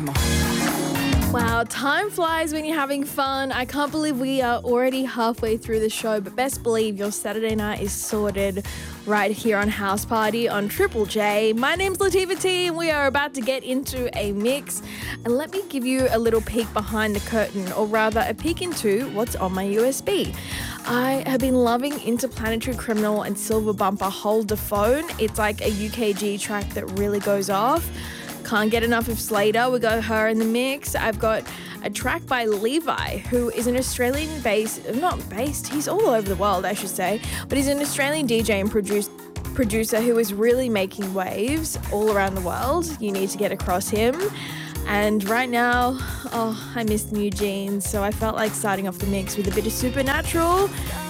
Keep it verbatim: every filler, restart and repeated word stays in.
Come on. Wow, time flies when you're having fun. I can't believe we are already halfway through the show, but best believe your Saturday night is sorted right here on House Party on Triple J. My name's Latifah T and we are about to get into a mix. And let me give you a little peek behind the curtain, or rather a peek into what's on my U S B. I have been loving Interplanetary Criminal and Silver Bumper Hold the Phone. It's like a U K G track that really goes off. Can't get enough of Slater. We got her in the mix. I've got a track by Levi, who is an Australian based, not based, he's all over the world, I should say, but he's an Australian D J and produce, producer who is really making waves all around the world. You need to get across him. And right now, oh, I miss New Jeans, so I felt like starting off the mix with a bit of Supernatural.